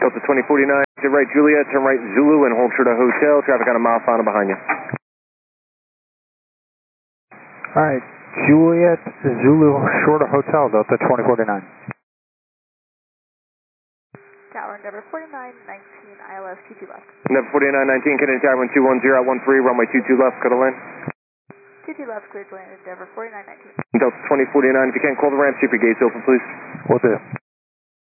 Delta 2049, to right Juliet, turn right Zulu and hold short of hotel. Traffic on a mile final behind you. Alright, Juliet, Zulu, short of hotel, Delta 2049. Tower Endeavor 4919, ILS 22 left. Endeavor 4919, Kennedy Tower 1210 at 13, runway 22 left, go to land. 22 left, cleared to land, Endeavor 4919. Delta 2049, if you can't call the ramp, see if your gate's open, please. Will do.